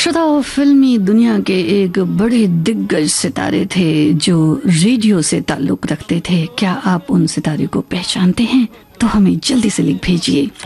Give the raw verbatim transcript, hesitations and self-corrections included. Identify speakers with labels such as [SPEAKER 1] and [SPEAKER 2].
[SPEAKER 1] श्रोताओ, फिल्मी दुनिया के एक बड़े दिग्गज सितारे थे जो रेडियो से ताल्लुक रखते थे। क्या आप उन सितारे को पहचानते हैं? तो हमें जल्दी से लिख भेजिए।